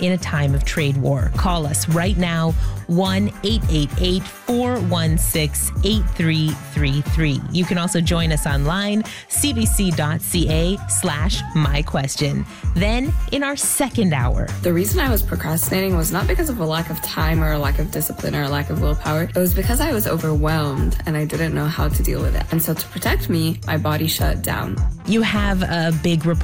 in a time of trade war. Call us right now, 1-888-416-8333. You can also join us online, cbc.ca/myquestion. Then, in our second hour. The reason I was procrastinating was not because of a lack of time or a lack of discipline or a lack of willpower. It was because I was overwhelmed and I didn't know how to deal with it. And so to protect me, my body shut down. You have a big report